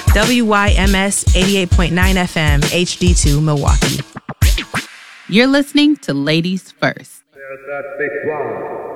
WYMS 88.9 FM, HD2, Milwaukee. You're listening to Ladies First. There's that big one.